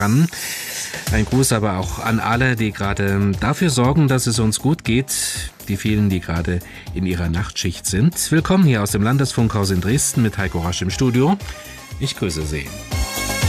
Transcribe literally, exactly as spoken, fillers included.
Ein Gruß aber auch an alle, die gerade dafür sorgen, dass es uns gut geht. Die vielen, die gerade in ihrer Nachtschicht sind. Willkommen hier aus dem Landesfunkhaus in Dresden mit Heiko Rasch im Studio. Ich grüße Sie.